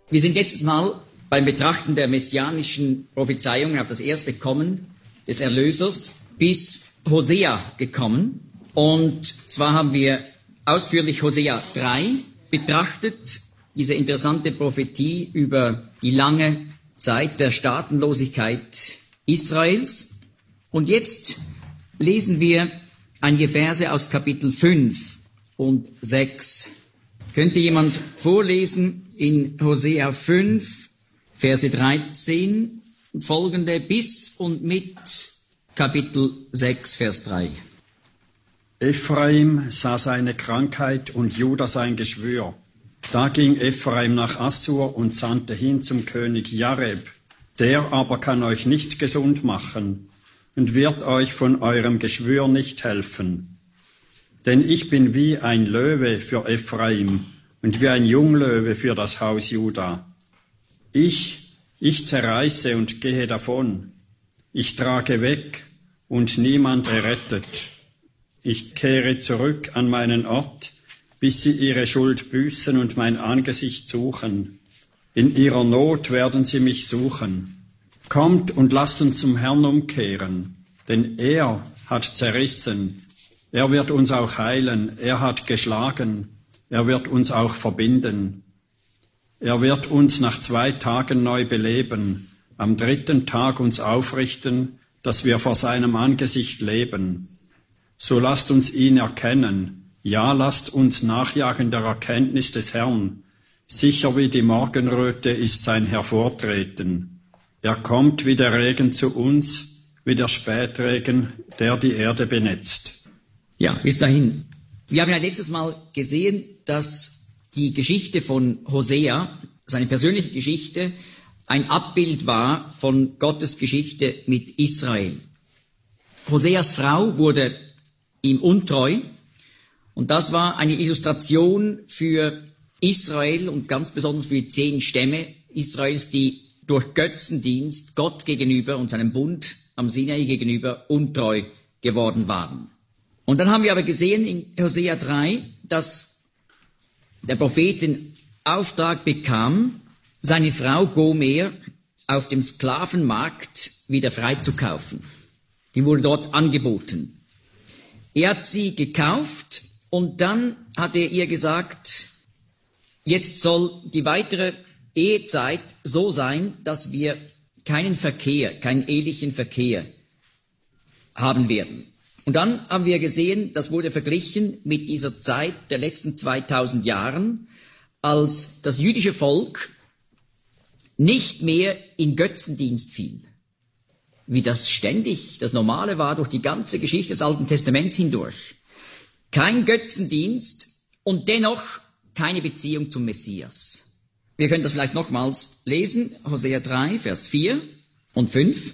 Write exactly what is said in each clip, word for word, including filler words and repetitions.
Wir sind letztes Mal beim Betrachten der messianischen Prophezeiungen auf das erste Kommen des Erlösers bis Hosea gekommen. Und zwar haben wir ausführlich Hosea drei betrachtet, diese interessante Prophetie über die lange Zeit der Staatenlosigkeit Israels. Und jetzt lesen wir einige Verse aus Kapitel fünf und sechs. Könnte jemand vorlesen in Hosea fünf, Verse dreizehn und folgende bis und mit Kapitel sechs, Vers drei. Ephraim sah seine Krankheit und Juda sein Geschwür. Da ging Ephraim nach Assur und sandte hin zum König Jareb. Der aber kann euch nicht gesund machen und wird euch von eurem Geschwür nicht helfen. Denn ich bin wie ein Löwe für Ephraim und wie ein Junglöwe für das Haus Juda. Ich, ich zerreiße und gehe davon. Ich trage weg und niemand errettet. Ich kehre zurück an meinen Ort, bis sie ihre Schuld büßen und mein Angesicht suchen. In ihrer Not werden sie mich suchen. Kommt und lasst uns zum Herrn umkehren, denn er hat zerrissen. Er wird uns auch heilen, er hat geschlagen, er wird uns auch verbinden. Er wird uns nach zwei Tagen neu beleben, am dritten Tag uns aufrichten, dass wir vor seinem Angesicht leben. So lasst uns ihn erkennen, ja, lasst uns nachjagen der Erkenntnis des Herrn. Sicher wie die Morgenröte ist sein Hervortreten. Er kommt wie der Regen zu uns, wie der Spätregen, der die Erde benetzt. Ja, bis dahin. Wir haben ja letztes Mal gesehen, dass die Geschichte von Hosea, seine persönliche Geschichte, ein Abbild war von Gottes Geschichte mit Israel. Hoseas Frau wurde ihm untreu und das war eine Illustration für Israel und ganz besonders für die zehn Stämme Israels, die durch Götzendienst Gott gegenüber und seinem Bund am Sinai gegenüber untreu geworden waren. Und dann haben wir aber gesehen in Hosea drei, dass der Prophet den Auftrag bekam, seine Frau Gomer auf dem Sklavenmarkt wieder freizukaufen. Die wurde dort angeboten. Er hat sie gekauft und dann hat er ihr gesagt, jetzt soll die weitere Ehezeit so sein, dass wir keinen Verkehr, keinen ehelichen Verkehr haben werden. Und dann haben wir gesehen, das wurde verglichen mit dieser Zeit der letzten zweitausend Jahren, als das jüdische Volk nicht mehr in Götzendienst fiel, wie das ständig das Normale war durch die ganze Geschichte des Alten Testaments hindurch. Kein Götzendienst und dennoch keine Beziehung zum Messias. Wir können das vielleicht nochmals lesen, Hosea drei, Vers vier und fünf.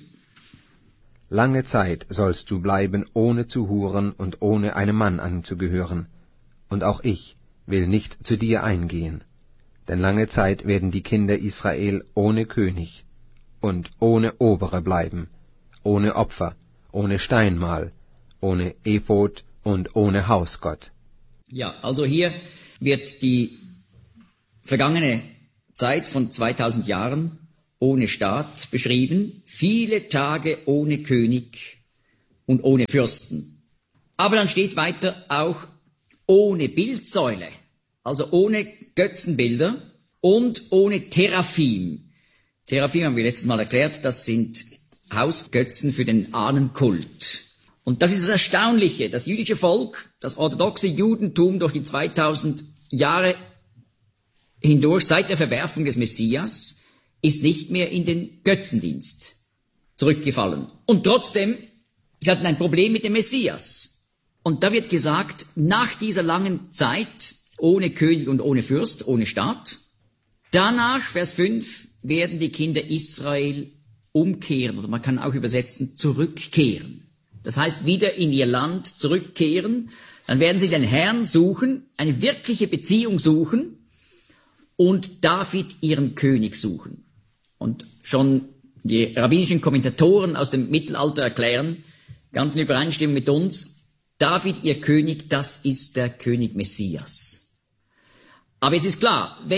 Lange Zeit sollst du bleiben, ohne zu huren und ohne einem Mann anzugehören, und auch ich will nicht zu dir eingehen. Denn lange Zeit werden die Kinder Israel ohne König und ohne Obere bleiben, ohne Opfer, ohne Steinmal, ohne Ephod und ohne Hausgott. Ja, also hier wird die vergangene Zeit von zweitausend Jahren ohne Staat beschrieben, viele Tage ohne König und ohne Fürsten. Aber dann steht weiter auch ohne Bildsäule, also ohne Götzenbilder und ohne Teraphim. Teraphim haben wir letztes Mal erklärt, das sind Hausgötzen für den Ahnenkult. Und das ist das Erstaunliche, das jüdische Volk, das orthodoxe Judentum durch die zweitausend Jahre hindurch, seit der Verwerfung des Messias, ist nicht mehr in den Götzendienst zurückgefallen. Und trotzdem, sie hatten ein Problem mit dem Messias. Und da wird gesagt, nach dieser langen Zeit, ohne König und ohne Fürst, ohne Staat, danach, Vers fünf, werden die Kinder Israel umkehren, oder man kann auch übersetzen, zurückkehren. Das heißt, wieder in ihr Land zurückkehren, dann werden sie den Herrn suchen, eine wirkliche Beziehung suchen und David ihren König suchen. Und schon die rabbinischen Kommentatoren aus dem Mittelalter erklären, ganz in Übereinstimmung mit uns, David, ihr König, das ist der König Messias. Aber jetzt ist klar, wenn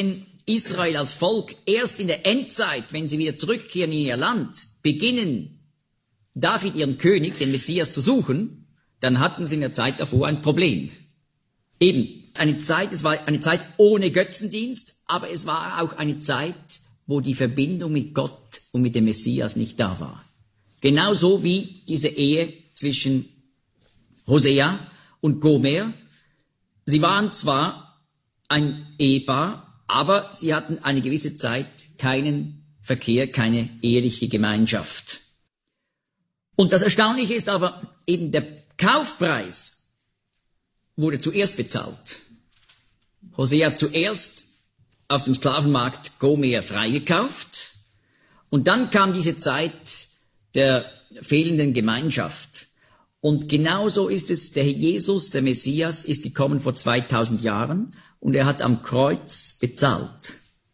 Israel als Volk erst in der Endzeit, wenn sie wieder zurückkehren in ihr Land, beginnen, David, ihren König, den Messias, zu suchen, dann hatten sie in der Zeit davor ein Problem. Eben, eine Zeit, es war eine Zeit ohne Götzendienst, aber es war auch eine Zeit, wo die Verbindung mit Gott und mit dem Messias nicht da war. Genauso wie diese Ehe zwischen Hosea und Gomer. Sie waren zwar ein Ehepaar, aber sie hatten eine gewisse Zeit keinen Verkehr, keine eheliche Gemeinschaft. Und das Erstaunliche ist aber eben, der Kaufpreis wurde zuerst bezahlt. Hosea zuerst auf dem Sklavenmarkt Gomer freigekauft und dann kam diese Zeit der fehlenden Gemeinschaft. Und genauso ist es, der Herr Jesus, der Messias, ist gekommen vor zweitausend Jahren und er hat am Kreuz bezahlt.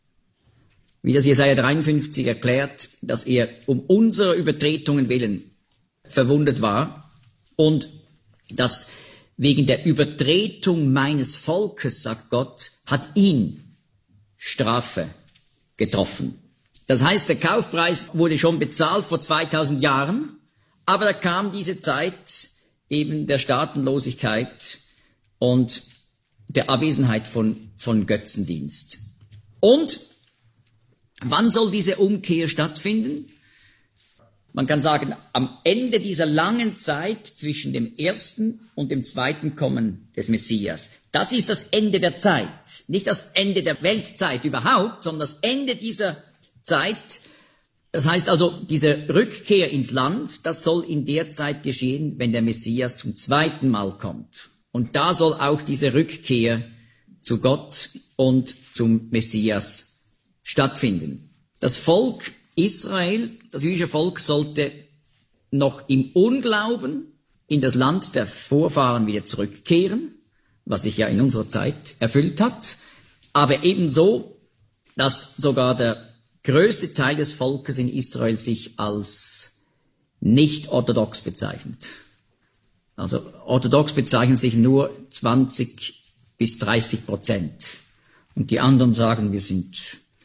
Wie das Jesaja dreiundfünfzig erklärt, dass er um unserer Übertretungen willen verwundet war und dass wegen der Übertretung meines Volkes, sagt Gott, hat ihn Strafe getroffen. Das heißt, der Kaufpreis wurde schon bezahlt vor zweitausend Jahren, aber da kam diese Zeit eben der Staatenlosigkeit und der Abwesenheit von, von Götzendienst. Und wann soll diese Umkehr stattfinden? Man kann sagen, am Ende dieser langen Zeit zwischen dem ersten und dem zweiten Kommen des Messias. Das ist das Ende der Zeit. Nicht das Ende der Weltzeit überhaupt, sondern das Ende dieser Zeit. Das heißt also, diese Rückkehr ins Land, das soll in der Zeit geschehen, wenn der Messias zum zweiten Mal kommt. Und da soll auch diese Rückkehr zu Gott und zum Messias stattfinden. Das Volk Israel, das jüdische Volk, sollte noch im Unglauben in das Land der Vorfahren wieder zurückkehren, was sich ja in unserer Zeit erfüllt hat, aber ebenso, dass sogar der größte Teil des Volkes in Israel sich als nicht orthodox bezeichnet. Also orthodox bezeichnen sich nur zwanzig bis dreißig Prozent. Und die anderen sagen, wir sind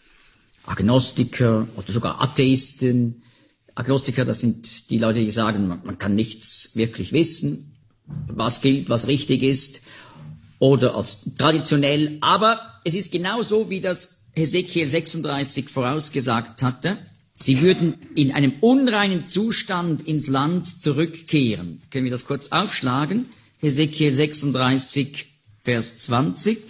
Agnostiker oder sogar Atheisten. Agnostiker, das sind die Leute, die sagen, man, man kann nichts wirklich wissen, was gilt, was richtig ist, oder als traditionell. Aber es ist genauso, wie das Hesekiel sechsunddreißig vorausgesagt hatte. Sie würden in einem unreinen Zustand ins Land zurückkehren. Können wir das kurz aufschlagen? Hesekiel sechsunddreißig, Vers zwanzig.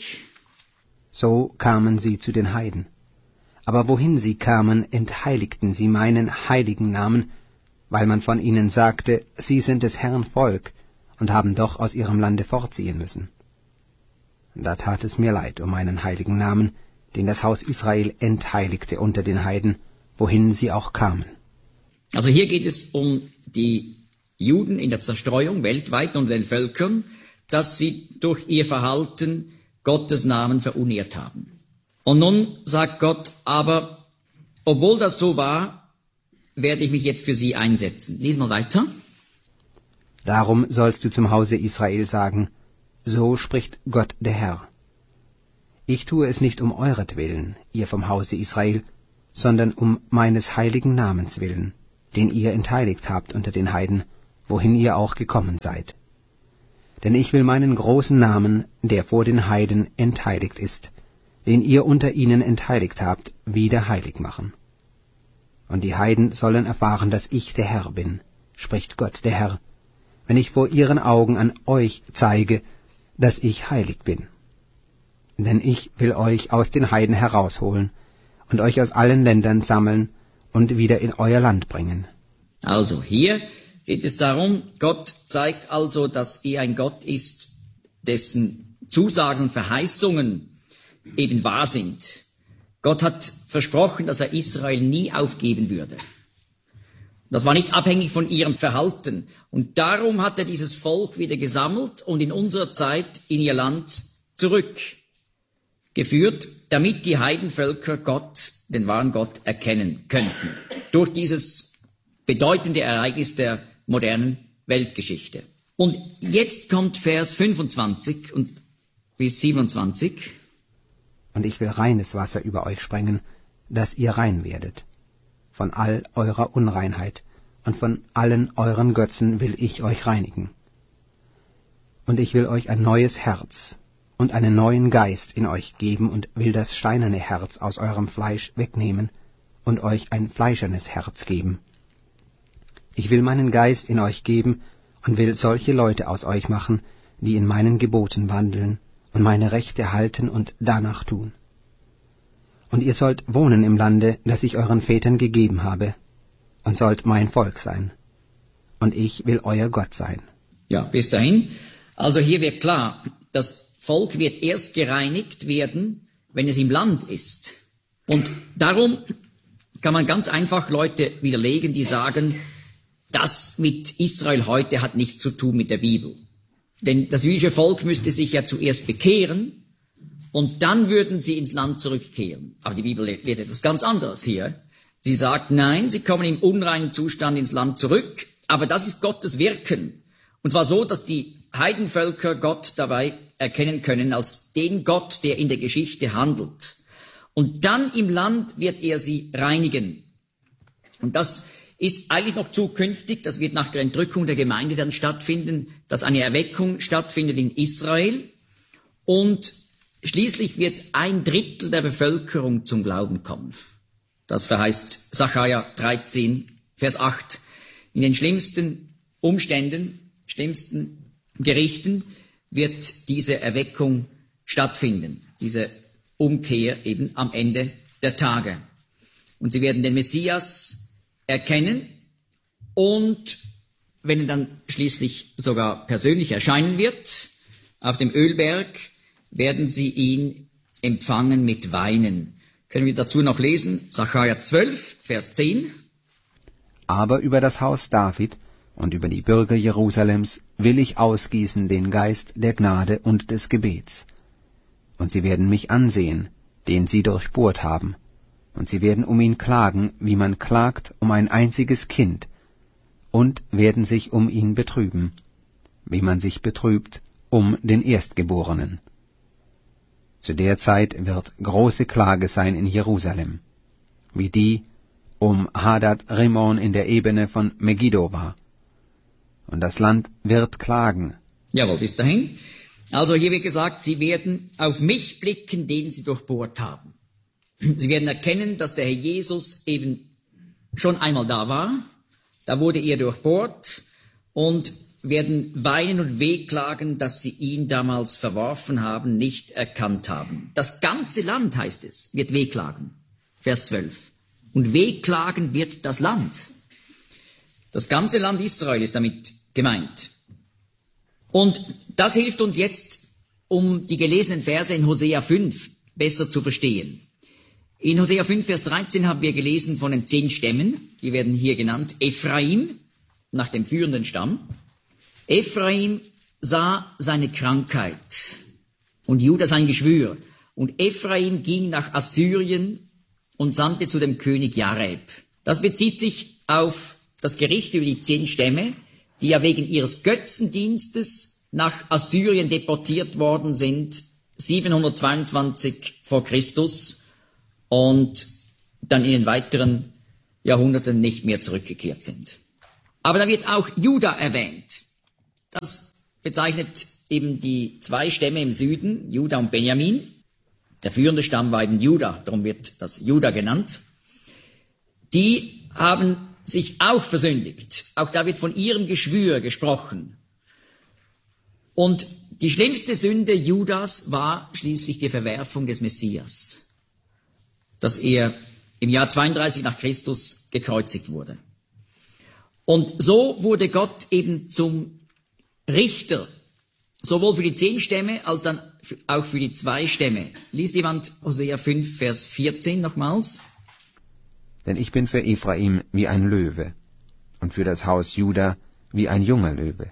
So kamen sie zu den Heiden. Aber wohin sie kamen, entheiligten sie meinen heiligen Namen, weil man von ihnen sagte, sie sind des Herrn Volk und haben doch aus ihrem Lande fortziehen müssen. Da tat es mir leid um meinen heiligen Namen, den das Haus Israel entheiligte unter den Heiden, wohin sie auch kamen. Also hier geht es um die Juden in der Zerstreuung weltweit unter den Völkern, dass sie durch ihr Verhalten Gottes Namen verunehrt haben. Und nun sagt Gott, aber obwohl das so war, werde ich mich jetzt für sie einsetzen. Lies mal weiter. Darum sollst du zum Hause Israel sagen, so spricht Gott der Herr. Ich tue es nicht um euretwillen, ihr vom Hause Israel, sondern um meines heiligen Namens willen, den ihr entheiligt habt unter den Heiden, wohin ihr auch gekommen seid. Denn ich will meinen großen Namen, der vor den Heiden entheiligt ist, den ihr unter ihnen entheiligt habt, wieder heilig machen. Und die Heiden sollen erfahren, dass ich der Herr bin, spricht Gott der Herr, wenn ich vor ihren Augen an euch zeige, dass ich heilig bin. Denn ich will euch aus den Heiden herausholen und euch aus allen Ländern sammeln und wieder in euer Land bringen. Also hier geht es darum, Gott zeigt also, dass er ein Gott ist, dessen Zusagen und Verheißungen eben wahr sind. Gott hat versprochen, dass er Israel nie aufgeben würde. Das war nicht abhängig von ihrem Verhalten. Und darum hat er dieses Volk wieder gesammelt und in unserer Zeit in ihr Land zurückgeführt, damit die Heidenvölker Gott, den wahren Gott, erkennen könnten. Durch dieses bedeutende Ereignis der modernen Weltgeschichte. Und jetzt kommt Vers fünfundzwanzig und bis siebenundzwanzig. und ich will reines Wasser über euch sprengen, dass ihr rein werdet. Von all eurer Unreinheit und von allen euren Götzen will ich euch reinigen. Und ich will euch ein neues Herz und einen neuen Geist in euch geben und will das steinerne Herz aus eurem Fleisch wegnehmen und euch ein fleischernes Herz geben. Ich will meinen Geist in euch geben und will solche Leute aus euch machen, die in meinen Geboten wandeln und meine Rechte halten und danach tun. Und ihr sollt wohnen im Lande, das ich euren Vätern gegeben habe, und sollt mein Volk sein. Und ich will euer Gott sein. Ja, bis dahin. Also hier wird klar, das Volk wird erst gereinigt werden, wenn es im Land ist. Und darum kann man ganz einfach Leute widerlegen, die sagen, das mit Israel heute hat nichts zu tun mit der Bibel. Denn das jüdische Volk müsste sich ja zuerst bekehren und dann würden sie ins Land zurückkehren. Aber die Bibel lehrt etwas ganz anderes hier. Sie sagt, nein, sie kommen im unreinen Zustand ins Land zurück, aber das ist Gottes Wirken. Und zwar so, dass die Heidenvölker Gott dabei erkennen können als den Gott, der in der Geschichte handelt. Und dann im Land wird er sie reinigen. Und das ist eigentlich noch zukünftig, das wird nach der Entrückung der Gemeinde dann stattfinden, dass eine Erweckung stattfindet in Israel und schließlich wird ein Drittel der Bevölkerung zum Glauben kommen. Das verheißt Sacharja dreizehn, Vers acht. In den schlimmsten Umständen, schlimmsten Gerichten wird diese Erweckung stattfinden, diese Umkehr eben am Ende der Tage. Und sie werden den Messias erkennen und wenn er dann schließlich sogar persönlich erscheinen wird, auf dem Ölberg, werden sie ihn empfangen mit Weinen. Können wir dazu noch lesen, Sacharja zwölf, Vers zehn. Aber über das Haus David und über die Bürger Jerusalems will ich ausgießen den Geist der Gnade und des Gebets. Und sie werden mich ansehen, den sie durchbohrt haben, und sie werden um ihn klagen, wie man klagt um ein einziges Kind, und werden sich um ihn betrüben, wie man sich betrübt um den Erstgeborenen. Zu der Zeit wird große Klage sein in Jerusalem, wie die um Hadad Rimon in der Ebene von Megiddo war. Und das Land wird klagen. Jawohl, bis dahin. Also hier wird gesagt, sie werden auf mich blicken, den sie durchbohrt haben. Sie werden erkennen, dass der Herr Jesus eben schon einmal da war. Da wurde er durchbohrt und werden weinen und wehklagen, dass sie ihn damals verworfen haben, nicht erkannt haben. Das ganze Land, heißt es, wird wehklagen. Vers zwölf. Und wehklagen wird das Land. Das ganze Land Israel ist damit gemeint. Und das hilft uns jetzt, um die gelesenen Verse in Hosea fünf besser zu verstehen. In Hosea fünf, Vers dreizehn haben wir gelesen von den zehn Stämmen, die werden hier genannt, Ephraim, nach dem führenden Stamm. Ephraim sah seine Krankheit und Juda sein Geschwür. Und Ephraim ging nach Assyrien und sandte zu dem König Jareb. Das bezieht sich auf das Gericht über die zehn Stämme, die ja wegen ihres Götzendienstes nach Assyrien deportiert worden sind, siebenhundertzweiundzwanzig vor Christus und dann in den weiteren Jahrhunderten nicht mehr zurückgekehrt sind. Aber da wird auch Juda erwähnt. Das bezeichnet eben die zwei Stämme im Süden, Juda und Benjamin. Der führende Stamm war eben Juda, darum wird das Juda genannt. Die haben sich auch versündigt. Auch da wird von ihrem Geschwür gesprochen. Und die schlimmste Sünde Judas war schließlich die Verwerfung des Messias, dass er im Jahr zweiunddreißig nach Christus gekreuzigt wurde. Und so wurde Gott eben zum Richter, sowohl für die zehn Stämme als dann auch für die zwei Stämme. Liest jemand Hosea fünf, Vers vierzehn nochmals? Denn ich bin für Ephraim wie ein Löwe und für das Haus Juda wie ein junger Löwe.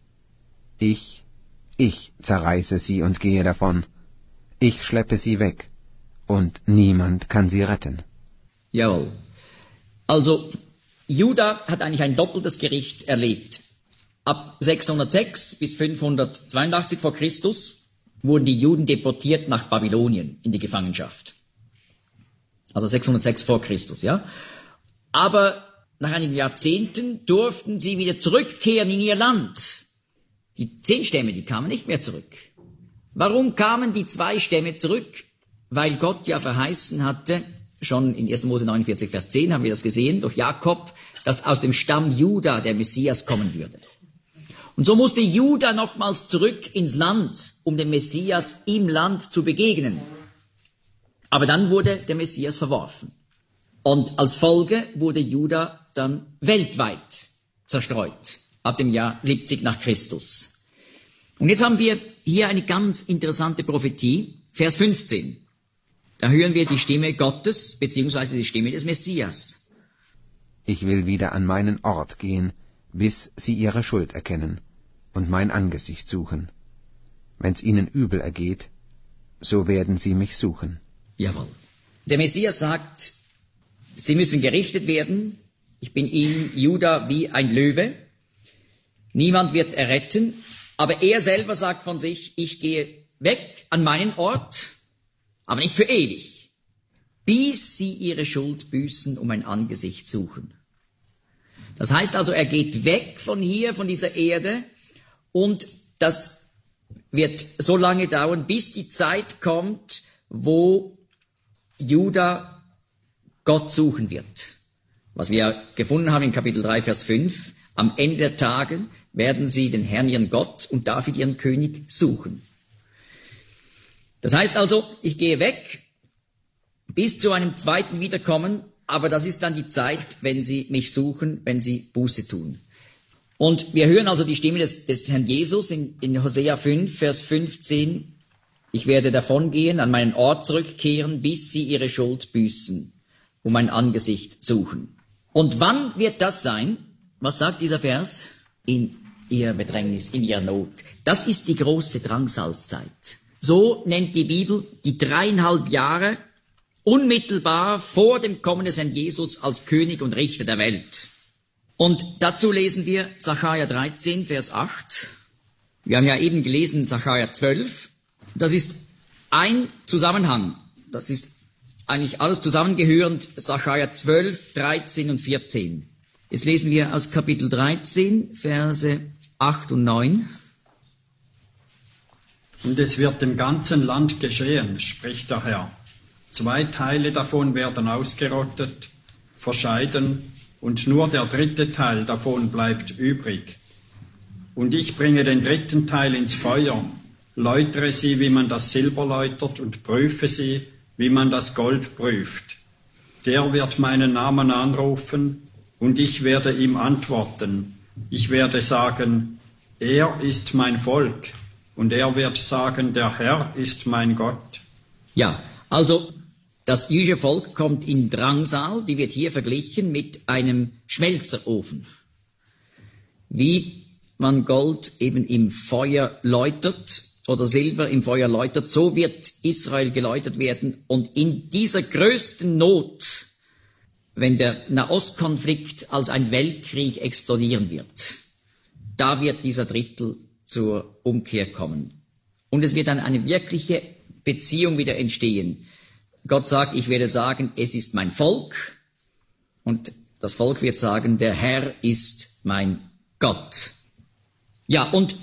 Ich, ich zerreiße sie und gehe davon. Ich schleppe sie weg und niemand kann sie retten. Jawohl. Also, Juda hat eigentlich ein doppeltes Gericht erlebt. Ab sechshundertsechs bis fünfhundertzweiundachtzig vor Christus wurden die Juden deportiert nach Babylonien in die Gefangenschaft. Also sechshundertsechs vor Christus, ja. Aber nach einigen Jahrzehnten durften sie wieder zurückkehren in ihr Land. Die zehn Stämme, die kamen nicht mehr zurück. Warum kamen die zwei Stämme zurück? Weil Gott ja verheißen hatte, schon in erster Mose neunundvierzig, Vers zehn haben wir das gesehen, durch Jakob, dass aus dem Stamm Juda der Messias kommen würde. Und so musste Juda nochmals zurück ins Land, um dem Messias im Land zu begegnen. Aber dann wurde der Messias verworfen. Und als Folge wurde Juda dann weltweit zerstreut, ab dem Jahr siebzig nach Christus. Und jetzt haben wir hier eine ganz interessante Prophetie, Vers fünfzehn. Da hören wir die Stimme Gottes, beziehungsweise die Stimme des Messias. Ich will wieder an meinen Ort gehen, bis sie ihre Schuld erkennen und mein Angesicht suchen. Wenn's ihnen übel ergeht, so werden sie mich suchen. Jawohl. Der Messias sagt, sie müssen gerichtet werden. Ich bin ihnen, Juda, wie ein Löwe. Niemand wird erretten. Aber er selber sagt von sich, ich gehe weg an meinen Ort, aber nicht für ewig, bis sie ihre Schuld büßen, um mein Angesicht suchen. Das heißt also, er geht weg von hier, von dieser Erde, und das wird so lange dauern, bis die Zeit kommt, wo Juda Gott suchen wird. Was wir gefunden haben in Kapitel drei, Vers fünf, am Ende der Tage werden sie den Herrn, ihren Gott, und David, ihren König, suchen. Das heißt also, ich gehe weg bis zu einem zweiten Wiederkommen, aber das ist dann die Zeit, wenn sie mich suchen, wenn sie Buße tun. Und wir hören also die Stimme des, des Herrn Jesus in, in Hosea fünf, Vers fünfzehn. Ich werde davongehen, an meinen Ort zurückkehren, bis sie ihre Schuld büßen, um mein Angesicht suchen. Und wann wird das sein? Was sagt dieser Vers? In ihrer Bedrängnis, in ihrer Not. Das ist die große Drangsalzzeit. So nennt die Bibel die dreieinhalb Jahre unmittelbar vor dem Kommen des Herrn Jesus als König und Richter der Welt. Und dazu lesen wir Sacharja dreizehn, Vers acht. Wir haben ja eben gelesen Sacharja zwölf. Das ist ein Zusammenhang. Das ist eigentlich alles zusammengehörend, Sacharja zwölf, dreizehn und vierzehn. Jetzt lesen wir aus Kapitel dreizehn, Verse acht und neun. Und es wird im ganzen Land geschehen, spricht der Herr. Zwei Teile davon werden ausgerottet, verscheiden, und nur der dritte Teil davon bleibt übrig. Und ich bringe den dritten Teil ins Feuer, läutere sie, wie man das Silber läutert, und prüfe sie, wie man das Gold prüft. Der wird meinen Namen anrufen, und ich werde ihm antworten. Ich werde sagen, er ist mein Volk, und er wird sagen, der Herr ist mein Gott. Ja, also das jüdische Volk kommt in Drangsal, die wird hier verglichen mit einem Schmelzerofen. Wie man Gold eben im Feuer läutert oder Silber im Feuer läutert, so wird Israel geläutert werden. Und in dieser größten Not, wenn der Nahostkonflikt als ein Weltkrieg explodieren wird, da wird dieser Drittel zur Umkehr kommen. Und es wird dann eine wirkliche Beziehung wieder entstehen. Gott sagt, ich werde sagen, es ist mein Volk. Und das Volk wird sagen, der Herr ist mein Gott. Ja, und